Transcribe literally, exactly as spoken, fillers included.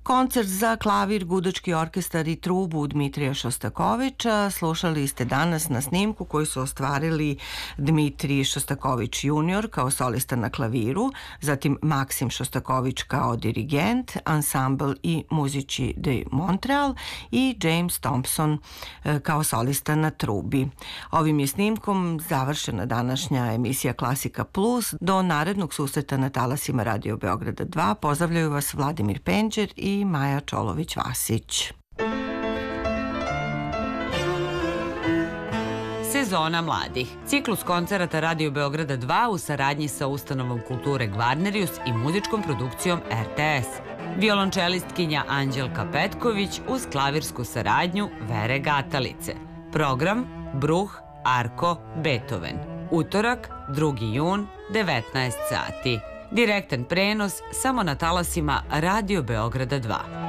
Koncert za klavir, gudački orkestar i trubu Dmitrija Šostakovića slušali ste danas na snimku koji su ostvarili Dmitrij Šostaković junior kao solista na klaviru, zatim Maksim Šostaković kao dirigent, ansambl i muzici de Montreal i James Thompson kao solista na trubi. Ovim je snimkom završena današnja emisija Klasika Plus. Do narednog susreta na talasima Radio Beograda dva pozdravljaju vas Vladimir Penđer i i Maja Čolović-Vasić. Sezona mladih. Ciklus koncerata Radio Beograda dva u saradnji sa Ustanovom kulture Gvarnerius i muzičkom produkcijom R T S. Violončelistkinja Anđelka Petković uz klavirsku saradnju Vere Gatalice. Program Bruh, Arko, Beethoven. Utorak, drugi jun, devetnaest sati. Direktan prenos samo na talasima Radio Beograda dva.